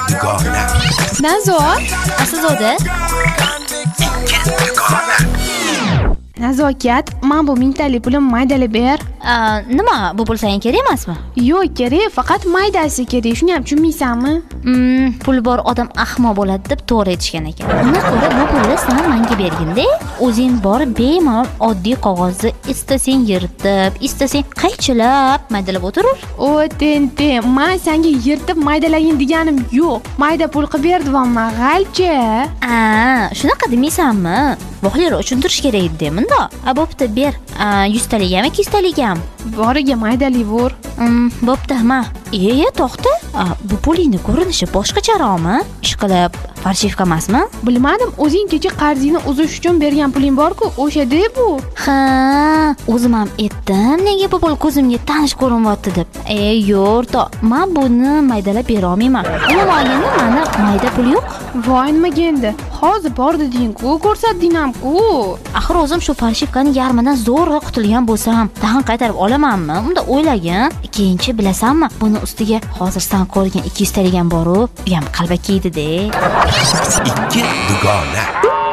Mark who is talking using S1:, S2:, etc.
S1: dugona.
S2: Nazo,
S3: Aslida
S2: nazokat, men bu mingtalik pulim maydalab ber.
S3: nima bu pul senga kerak emasmi?
S2: Yo'q, kerak, faqat maydasi kerak. Shuni ham tushunmaysanmi?
S3: Pul bor odam ahmoq bo'ladi deb to'g'ri aytishgan ekan. Uni ko'ra bu pulni sen menga bergin-da. O'zing borib bemalol oddiy qog'ozni istasang yirtib, istasang qaychilab maydalab o'tirur.
S2: O, tente, men senga yirtib maydalagin deganim yo'q. Mayda pul qilib berdivanma, g'alcha.
S3: Shunaqa demaysanmi? Vohliroq tushuntirish kerak edi bunda. Bo'pti, ber. 100 taligami, 200 taligami?
S2: Boriga maydalayver.
S3: Bo'pti, ma. To'xta. Bu pulingni ko'rinishi boshqacharoqmi? Ishqilib, falshivka emasmi?
S2: Bilmadim, o'zing kecha qarzingni uzish uchun bergan puling bor-ku, o'sha-da bu.
S3: Ha, o'zim ham aytdim, nega bu pul ko'zimga tanish ko'rinyapti deb. Yo'q, men buni maydalab bera olmayman. Umuman olganda, meni mayda pul yo'q.
S2: Voy, nimaga endi? Hozir bordi deng-ku, ko'rsatding ham-ku.
S3: Axir o'zim shu falshivkani yarmidan zo'rg'a qutulgan bo'lsam, tag'in qaytarib olamanmi? Unda o'ylagin. Keyinchi bilasanmi, buni ustiga hozir sen ko'rgan 200 taligam bor-u, bu ham qalbaki edi-da.
S1: Ikki dugona.